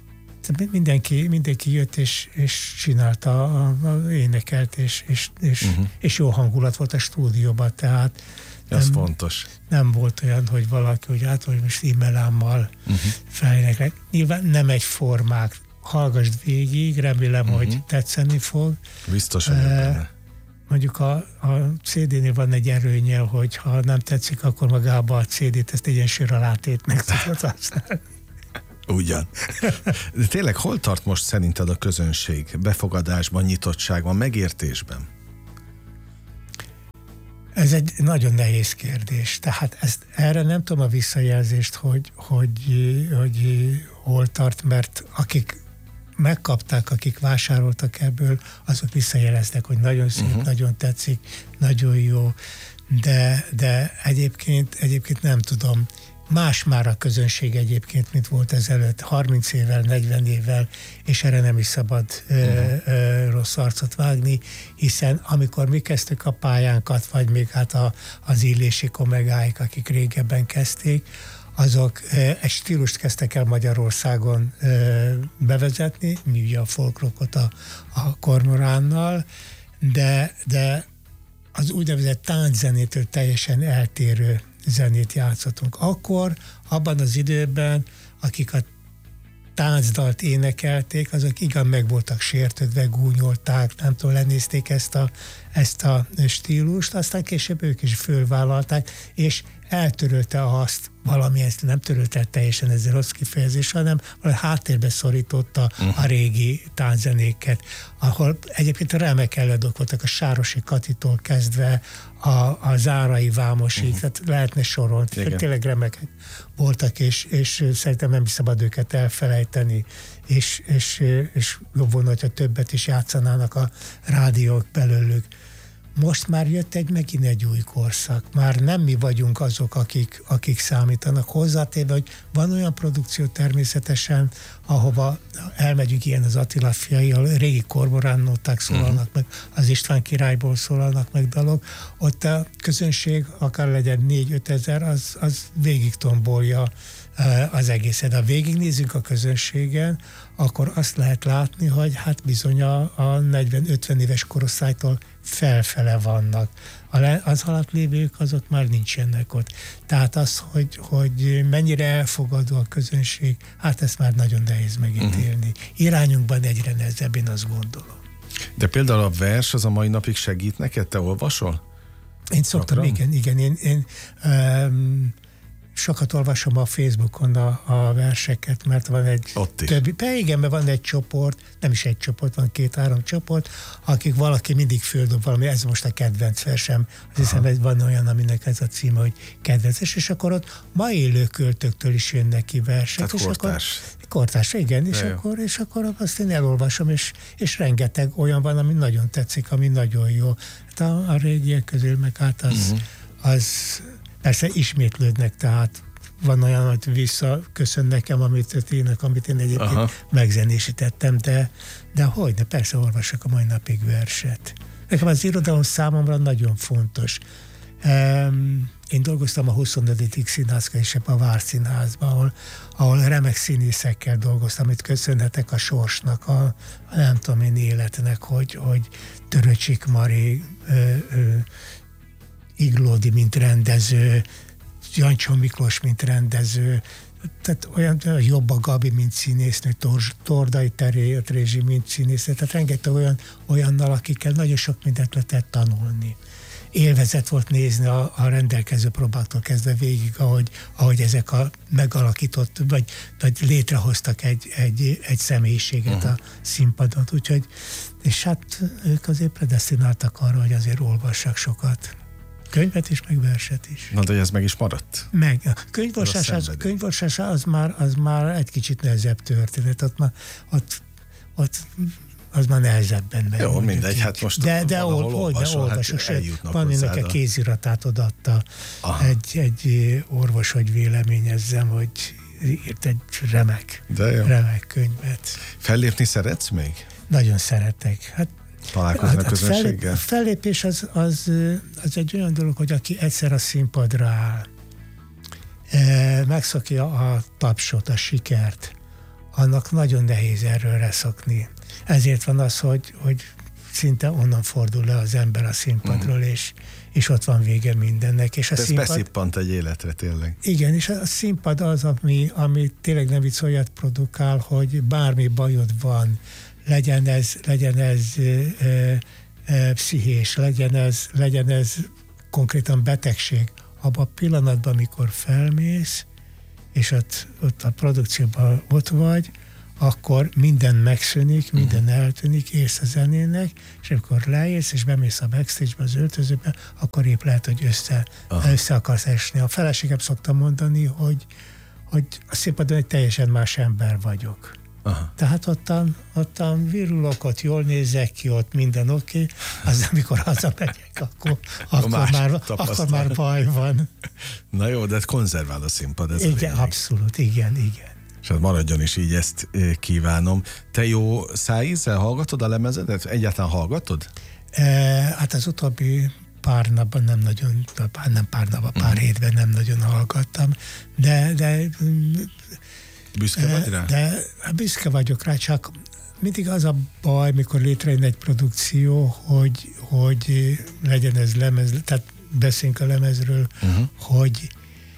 Mindenki, mindenki jött és, és csinálta, a, a, énekelt, és, és, és, uh-huh. és jó hangulat volt a stúdióban, tehát ez nem, fontos. Nem volt olyan, hogy valaki, hogy hát, hogy most e-mailámmal uh-huh. feléneklek. Nyilván nem egy formák. Hallgasd végig, remélem, uh-huh. hogy tetszeni fog. Biztos vagyok benne. Mondjuk a, a cé dé-nél van egy erőnyel, hogy ha nem tetszik, akkor magába a cé dét ezt egy sör alátétnek tudod használni. Ugyan. De tényleg hol tart most szerinted a közönség? Befogadásban, nyitottságban, megértésben? Ez egy nagyon nehéz kérdés. Tehát ezt, erre nem tudom a visszajelzést, hogy, hogy, hogy hol tart, mert akik megkapták, akik vásároltak ebből, azok visszajeleznek, hogy nagyon szép, uh-huh. nagyon tetszik, nagyon jó, de, de egyébként, egyébként nem tudom. Más már a közönség egyébként, mint volt ezelőtt, harminc évvel, negyven évvel, és erre nem is szabad uh-huh. ö, ö, rossz arcot vágni, hiszen amikor mi kezdtük a pályánkat, vagy még hát a, az illési komegáik, akik régebben kezdték, azok ö, egy stílust kezdtek el Magyarországon ö, bevezetni, mi ugye a folkrockot a, a kormoránnal, de, de az úgynevezett tánczenétől teljesen eltérő zenét játszottunk. Akkor, abban az időben, akik a táncdalt énekelték, azok igen meg voltak sértődve, gúnyolták, nem tudom, lenézték ezt a, ezt a stílust, aztán később ők is fölvállalták, és eltörölte azt, valami ezt nem törölte teljesen, ez rossz kifejezés, hanem valami háttérbe szorította uh-huh. a régi tánczenéket, ahol egyébként remek előadók voltak, a Sárosi Katitól kezdve a, a Zárai Vámosig, uh-huh. tehát lehetne sorolni. Tényleg remekek voltak, és, és szerintem nem szabad őket elfelejteni, és, és, és jobb volna, hogyha többet is játszanának a rádiók belőlük. Most már jött egy megint egy új korszak. Már nem mi vagyunk azok, akik, akik számítanak. Hozzátéve, hogy van olyan produkció természetesen, ahova elmegyünk, ilyen az Attila fiai, a régi kormoránnóták szólalnak uh-huh. meg, az István királyból szólalnak meg dalok. Ott a közönség, akár legyen négy-öt ezer, az, az végig tombolja az egészet. Ha végignézzünk a közönségen, akkor azt lehet látni, hogy hát bizony a, a negyven-ötven éves korosztálytól felfele vannak. Az alatt lévők azok már nincsenek ott. Tehát az, hogy, hogy mennyire elfogadó a közönség, hát ezt már nagyon nehéz megítélni. Uh-huh. Irányunkban egyre nehezebb, én azt gondolom. De például a vers az a mai napig segít neked? Te olvasol? Én szoktam, Akram? igen, igen. Én, én um, sokat olvasom a Facebookon a, a verseket, mert van egy többi, igen, mert van egy csoport, nem is egy csoport, van két-három csoport, akik valaki mindig földob valami, ez most a kedvenc versem, azt hiszem, hogy van olyan, aminek ez a címe, hogy kedvenc, és akkor ott ma élő költőktől is jönnek ki versek. Tehát és kortárs. Akkor, kortárs, igen, és akkor, és akkor azt én elolvasom, és, és rengeteg olyan van, ami nagyon tetszik, ami nagyon jó. Hát a, a régiek közül meg hát az, uh-huh. az persze ismétlődnek, tehát van olyan, amit visszaköszön nekem, amit történik, amit én egyébként Aha. megzenésítettem, de, de hogy, de persze olvasok a mai napig verset. Nekem az irodalom számomra nagyon fontos. Um, én dolgoztam a huszonötödik színházban és a Várszínházban, ahol, ahol remek színészekkel dolgoztam, amit köszönhetek a sorsnak, a, a nem tudom én életnek, hogy, hogy Töröcsik Mari, ö, ö, Iglódi, mint rendező, Jancsó Miklós, mint rendező, tehát olyan, olyan jobb a Gabi, mint színésznő, Tordai Terézsi, mint színésznő, tehát rengeteg olyan, olyannal, akikkel nagyon sok mindent lehetett tanulni. Élvezet volt nézni a, a rendelkező próbáktól kezdve végig, ahogy, ahogy ezek a megalakított, vagy, vagy létrehoztak egy, egy, egy személyiséget uh-huh. a színpadon, úgyhogy, és hát ők azért predesztináltak arra, hogy azért olvassak sokat. Könyvet is, meg verset is. Na, de ez meg is maradt? Meg. A könyvorvosás az, könyvorvosás az, már, az már egy kicsit nehezebb történet. Ott, már, ott, ott az már nehezebben megy. Jó, mindegy, így. Hát most de, de ol, olvasol, hát van ennek a kéziratát odaadta egy, egy orvos, hogy véleményezzem, hogy írt egy remek, remek könyvet. Fellépni szeretsz még? Nagyon szeretek. Hát találkozni a közönséggel? A fellépés az, az, az egy olyan dolog, hogy aki egyszer a színpadra áll, megszokja a tapsot, a sikert, annak nagyon nehéz erről leszokni. Ezért van az, hogy, hogy szinte onnan fordul le az ember a színpadról, uh-huh. és, és ott van vége mindennek. És a ez színpad, beszippant egy életre tényleg. Igen, és a színpad az, ami, ami tényleg nem vicc olyat produkál, hogy bármi bajod van, legyen ez, legyen ez ö, ö, ö, pszichés, legyen ez, legyen ez konkrétan betegség. Abban a pillanatban, amikor felmész, és ott, ott a produkcióban ott vagy, akkor minden megszűnik, minden uh-huh. eltűnik, érsz a zenének, és amikor leérsz, és bemész a backstage-be, az öltözőbe, akkor épp lehet, hogy össze, össze akarsz esni. A feleségem szokta mondani, hogy, hogy a színpadon egy teljesen más ember vagyok. Aha. Tehát ottan, ottan virulok, ott jól nézek ki, ott minden oké, okay, az amikor hazamegyek, akkor, akkor, már, akkor már baj van. Na jó, de konzervál a színpad, ez igen, abszolút, igen, igen. És hát maradjon is így, ezt kívánom. Te jó szájízzel hallgatod a lemezedet? Egyáltalán hallgatod? E, hát az utóbbi pár napban nem nagyon, pár, nem pár napban, pár uh-huh. hétben nem nagyon hallgattam, de... de büszke vagy rá? De büszke vagyok rá, csak mindig az a baj, mikor létrejön egy produkció, hogy, hogy legyen ez lemez, tehát beszélünk a lemezről, uh-huh. hogy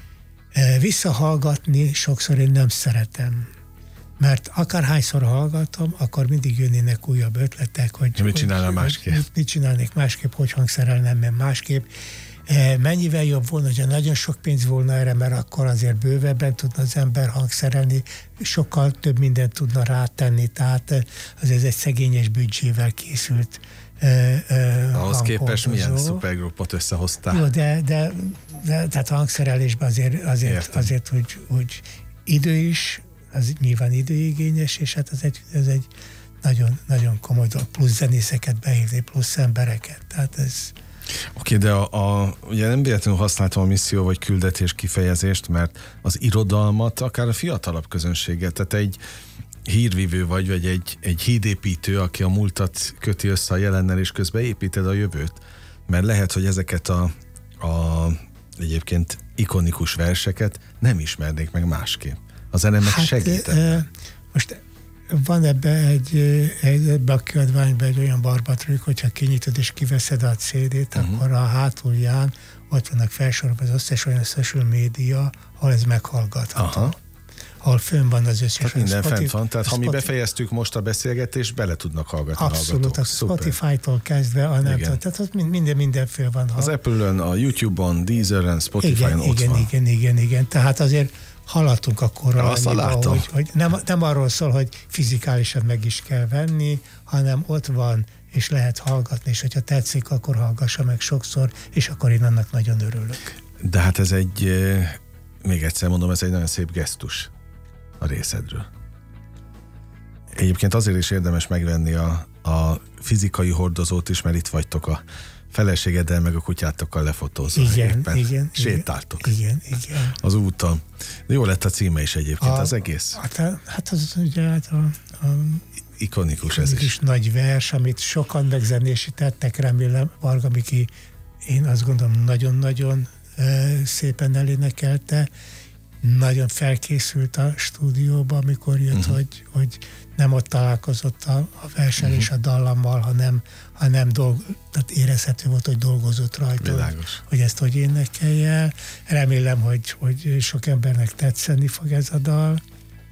visszahallgatni sokszor én nem szeretem. Mert akárhányszor hallgatom, akkor mindig jönnének újabb ötletek, hogy... Mit csinálnál másképp? Mit, mit csinálnék másképp, hogy hangszerelnem másképp. Mennyivel jobb volna, hogyha nagyon sok pénz volna erre, mert akkor azért bővebben tudna az ember hangszerelni, sokkal több mindent tudna rátenni, tehát azért egy szegényes büdzsével készült uh, uh, ahhoz képest milyen szupergrupot összehoztál? Jó, de, de, de tehát a hangszerelésben azért, azért, azért hogy, hogy idő is, az nyilván időigényes, és hát ez egy, ez egy nagyon, nagyon komoly dolog, plusz zenészeket behívni, plusz embereket, tehát ez... Oké, okay, de a, a, ugye nem véletlenül használtam a misszió vagy küldetés kifejezést, mert az irodalmat akár a fiatalabb közönséget, tehát egy hírvívő vagy, vagy egy, egy hídépítő, aki a múltat köti össze a jelennel, és közben építed a jövőt. Mert lehet, hogy ezeket a, a egyébként ikonikus verseket nem ismernék meg másképp. A zene meg hát, segített. Most van ebbe egy, egy ebbe a kiadványban egy olyan barbatrük, hogyha kinyitod és kiveszed a cé dét, uh-huh. akkor a hátulján ott vannak felsorolva az összes olyan social média, ahol ez meghallgatható. Aha. Ahol fönn van az összes. Tehát minden Spotify, fent van, tehát ha mi befejeztük most a beszélgetést, bele tudnak hallgatni. Abszolút, a Spotify-tól kezdve, a nem tudom, tehát ott minden, minden föl van. Az Apple-ön, a YouTube-on, Deezeren, Spotify-on ott igen, van. Igen, igen, igen, tehát azért haladtunk akkor annyiba, hogy, hogy nem, nem arról szól, hogy fizikálisan meg is kell venni, hanem ott van, és lehet hallgatni, és hogyha tetszik, akkor hallgassa meg sokszor, és akkor én annak nagyon örülök. De hát ez egy, még egyszer mondom, ez egy nagyon szép gesztus a részedről. Egyébként azért is érdemes megvenni a, a fizikai hordozót is, mert itt vagytok a feleségeddel, meg a kutyátokkal lefotózva. Igen, éppen. igen. Sétáltok. Igen, igen. Az úton. De jó lett a címe is egyébként, a, az egész. Hát, hát az ugye hát a, a ikonikus ez is. is nagy vers, amit sokan megzenésítettek, remélem Varga Miki, én azt gondolom nagyon-nagyon uh, szépen elénekelte, nagyon felkészült a stúdióba, amikor jött, uh-huh. hogy, hogy nem ott találkozott a, a versen uh-huh. és a dallammal, hanem, hanem dolg, tehát érezhető volt, hogy dolgozott rajta, hogy, hogy ezt hogy énekelje el. Remélem, hogy, hogy sok embernek tetszeni fog ez a dal.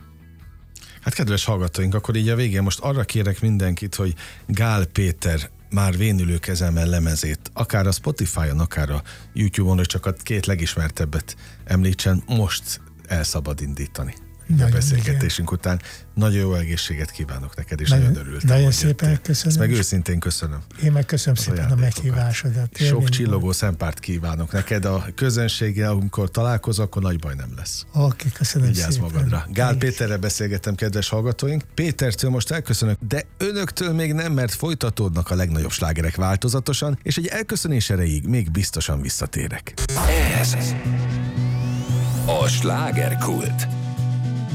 Hát kedves hallgatóink, akkor így a végén most arra kérek mindenkit, hogy Gál Péter már vénülő kezemmel lemezét, akár a Spotify-on, akár a YouTube-on, hogy csak a két legismertebbet említsen, most el szabad indítani. Nagyon, a beszélgetésünk igen. után. Nagyon jó egészséget kívánok neked, és nagyon, nagyon örültem. Nagyon szépen jöttél. Köszönöm. Ezt meg őszintén köszönöm. Én meg köszönöm az szépen a meghívásodat. Sok csillogó szempárt kívánok neked a közönséggel, amikor találkozol, akkor nagy baj nem lesz. Oké, okay, köszönöm Vigyázz szépen. magadra. Gál Péterrel beszélgettem, kedves hallgatóink. Pétertől most elköszönök, de önöktől még nem, mert folytatódnak a legnagyobb slágerek változatosan, és egy elköszönés erejéig még biztosan visszatérek. Ez a Slágerkult.